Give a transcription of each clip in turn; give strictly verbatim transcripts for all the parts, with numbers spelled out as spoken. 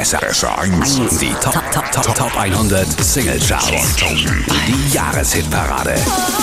S R eins. Die Top, Top, Top, Top hundert Single Charts. Die Jahreshitparade.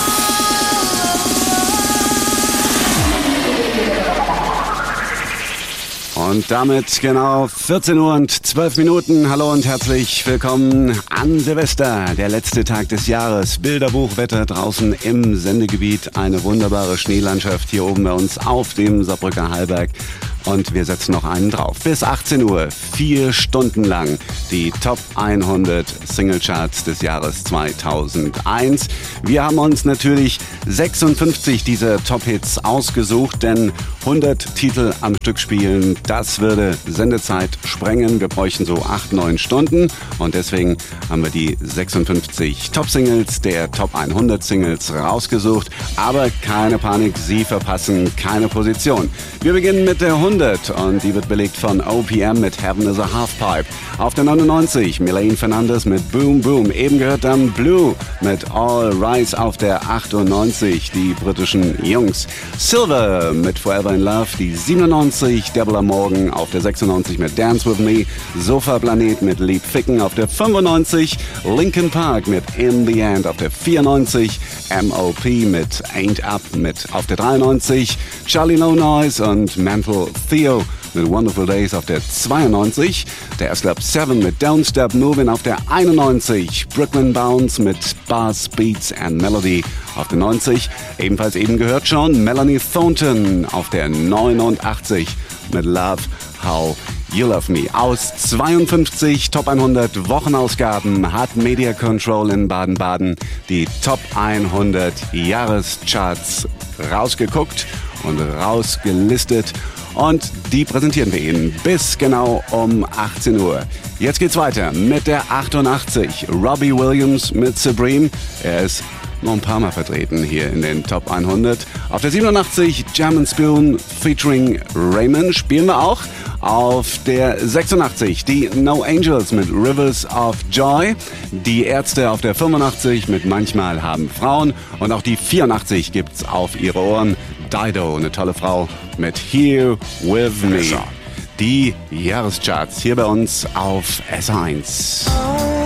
Und damit genau vierzehn Uhr und zwölf Minuten. Hallo und herzlich willkommen an Silvester, der letzte Tag des Jahres. Bilderbuchwetter draußen im Sendegebiet. Eine wunderbare Schneelandschaft hier oben bei uns auf dem Saarbrücker Hallberg. Und wir setzen noch einen drauf. Bis achtzehn Uhr, vier Stunden lang, die Top hundert Singlecharts des Jahres zweitausendeins. Wir haben uns natürlich sechsundfünfzig dieser Top-Hits ausgesucht, denn hundert Titel am Stück spielen, das würde Sendezeit sprengen. Wir bräuchten so acht, neun Stunden und deswegen haben wir die sechsundfünfzig Top-Singles der Top hundert Singles rausgesucht. Aber keine Panik, Sie verpassen keine Position. Wir beginnen mit der hundert und die wird belegt von O P M mit Heaven is a Halfpipe. Auf der neunundneunzig Melaine Fernandez mit Boom Boom. Eben gehört dann Blue mit All Rise auf der achtundneunzig, die britischen Jungs. Silver mit Forever in Love, die siebenundneunzig. Deborah Morgan auf der sechsundneunzig mit Dance With Me. Sofa Planet mit Lieb Ficken auf der fünfundneunzig. Linkin Park mit In The End auf der vierundneunzig. M O P mit Ain't Up mit auf der dreiundneunzig. Charlie No Noise und Mental Theo mit Wonderful Days auf der zweiundneunzig. Der S-Club sieben mit Don't Stop Moving auf der einundneunzig. Brooklyn Bounce mit Bass, Beats and Melody auf der neunzig. Ebenfalls eben gehört schon Melanie Thornton auf der neunundachtzig mit Love How You Love Me. Aus zweiundfünfzig Top hundert Wochenausgaben hat Media Control in Baden-Baden die Top hundert Jahrescharts rausgeguckt und rausgelistet. Und die präsentieren wir Ihnen bis genau um achtzehn Uhr. Jetzt geht's weiter mit der achtundachtzig. Robbie Williams mit Supreme. Er ist noch ein paar Mal vertreten hier in den Top hundert. Auf der siebenundachtzig Jam and Spoon featuring Raymond spielen wir auch. Auf der sechsundachtzig die No Angels mit Rivers of Joy. Die Ärzte auf der fünfundachtzig mit Manchmal haben Frauen. Und auch die vierundachtzig gibt's auf ihre Ohren. Dido, eine tolle Frau mit Here With Me. Die Jahrescharts hier bei uns auf S eins.